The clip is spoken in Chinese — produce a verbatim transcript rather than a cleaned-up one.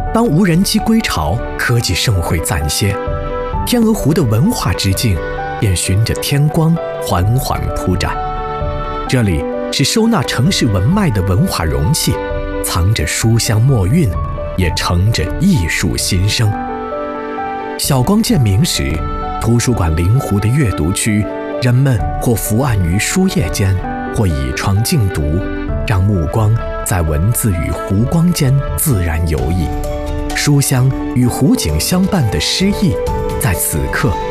当无人机归巢，科技盛会暂歇，天鹅湖的文化之境便循着天光缓缓铺展。这里是收纳城市文脉的文化容器，藏着书香墨韵，也盛着艺术心声。晓光见明时，图书馆临湖的阅读区，人们或伏案于书页间，或倚窗静读，让目光在文字与湖光间自然游弋。书香与湖景相伴的诗意，在此刻